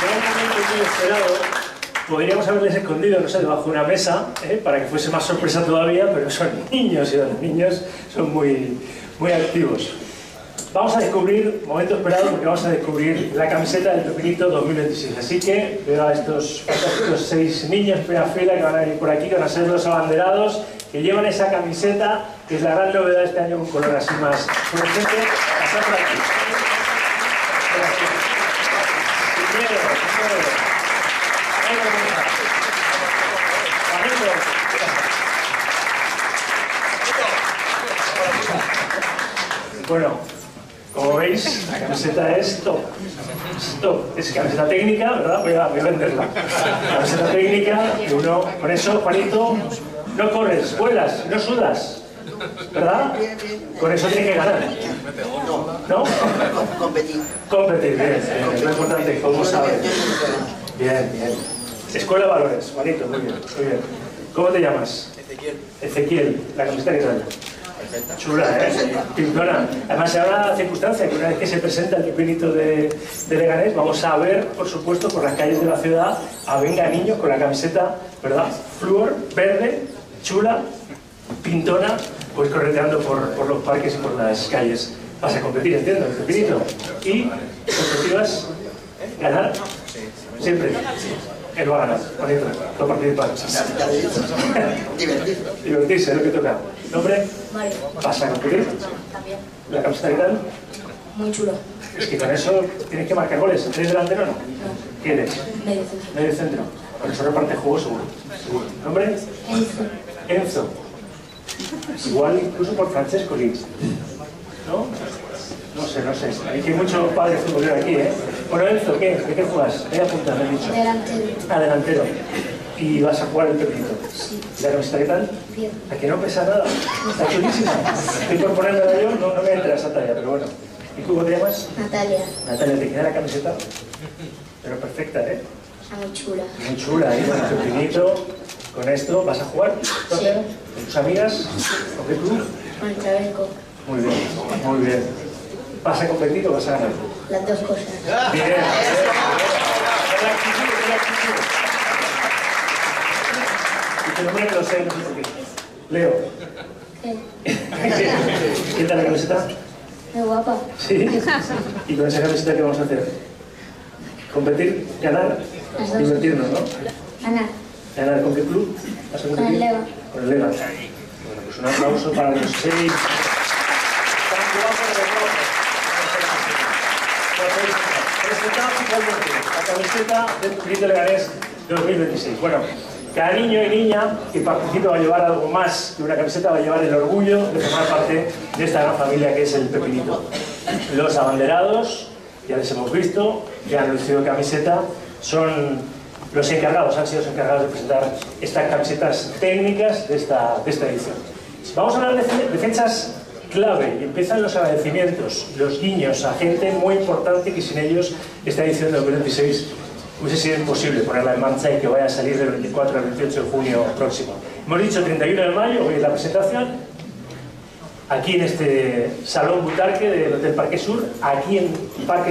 llegó un momento muy esperado, podríamos haberles escondido, no sé, debajo de una mesa, para que fuese más sorpresa todavía, pero son niños y los niños son muy activos. Vamos a descubrir, momento esperado, porque vamos a descubrir la camiseta del Pepinito 2026. Así que veo a estos fantásticos 6 niños en primera fila que van a venir por aquí, que van a ser los abanderados, que llevan esa camiseta, que es la gran novedad de este año, un color así más fluorescente. Pasad por aquí. Sin miedo, sin miedo. Bueno, como veis, la camiseta es top. Es camiseta técnica, ¿verdad? Voy a venderla. Camiseta técnica, que uno, con eso, Juanito, no corres, vuelas, no sudas, ¿verdad? Con eso tiene que ganar. ¿No? Competir. Competir, bien. Es lo importante, como sabes. Bien. Escuela de Valores, Juanito, muy bien. ¿Cómo te llamas? Ezequiel. ¿La camiseta qué tal? Chula, pintona. Además, se da la circunstancia que una vez que se presenta el Pepinito de Leganés, vamos a ver, por supuesto, por las calles de la ciudad, a venga niños con la camiseta, ¿verdad? Fluor, verde, chula, pintona, pues correteando por los parques y por las calles. Vas a competir, entiendo, el Pepinito. Y objetivas ganar siempre. Él va a ganar, bonito, no participar. Divertirse, es lo que toca. ¿Nombre? Mario. ¿Vas a competir? También. ¿La camiseta qué tal? Muy chulo. Es que con eso tienes que marcar goles. ¿Eres delantero o no? No. ¿Quién eres? Medio centro. Medio centro. Con eso reparte juego seguro. ¿Nombre? Enzo. Enzo. Igual incluso por Francesco Lins. ¿No? No sé. Hay que muchos padres futboleros aquí, ¿eh? Bueno, Enzo, ¿qué juegas? Voy a apuntar, me he dicho. Delantero. Ah, delantero. ¿Y vas a jugar el Pepinito? Sí. ¿La camiseta qué tal? Bien. ¿A que no pesa nada? Está chulísima. Estoy por ponérmela yo, no me entra esa talla, pero bueno. ¿Y tú cómo te llamas? Natalia. Natalia, ¿te queda la camiseta? Pero perfecta, ¿eh? Está muy chula. Muy chula, ¿eh? Con el Pepinito. Con esto, ¿vas a jugar? Sí. ¿Con tus amigas? ¿Con qué club? Con el Trabeco. Muy bien. ¿Vas a competir o vas a ganar? Las dos cosas. Bien. La actitud. Y tu nombre lo sé, no sé por qué. Leo. ¿Qué tal la camiseta? Muy guapa. Sí. ¿Y con esa camiseta qué vamos a hacer? ¿Competir? ¿Ganar? Divertirnos, ¿no? Ganar. ¿Ganar con qué club? ¿Vas a competir? Con el Lega. Con el Lega. Bueno, pues un aplauso para los 6. Tan guapos de rojo. Presentamos igualmente la camiseta del Pepinito Leganés 2026. Bueno, cada niño y niña que participe va a llevar algo más que una camiseta, va a llevar el orgullo de formar parte de esta gran familia que es el Pepinito. Los abanderados, ya les hemos visto, que han lucido camiseta, son los encargados, han sido los encargados de presentar estas camisetas técnicas de esta edición. Vamos a hablar de fechas clave y empiezan los agradecimientos, los guiños a gente muy importante que sin ellos esta edición de 2026 hubiese sido imposible ponerla en marcha y que vaya a salir del 24 al 28 de junio próximo. Hemos dicho 31 de mayo, hoy es la presentación, aquí en este Salón Butarque del Hotel Parque Sur, aquí en Parque